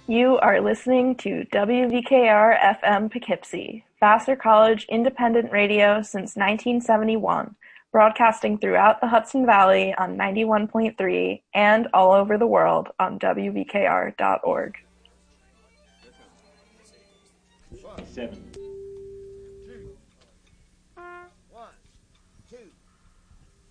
You are listening to WVKR FM Poughkeepsie, Vassar College independent radio since 1971, broadcasting throughout the Hudson Valley on 91.3 and all over the world on WVKR.org. 7.